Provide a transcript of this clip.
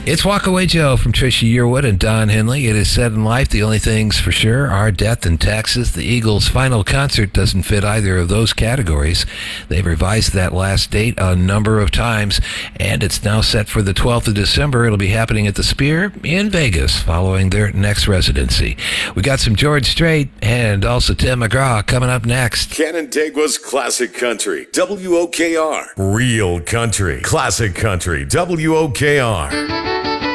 It's Walk Away Joe from Trisha Yearwood and Don Henley. It is said in life the only things for sure are death and taxes. The Eagles' final concert doesn't fit either of those categories. They've revised that last date a number of times, and it's now set for the 12th of December. It'll be happening at the Sphere in Vegas following their next residency. We got some George Strait and also Tim McGraw coming up next. Canandaigua's Classic Country, WOKR. Real country, classic country, WOKR.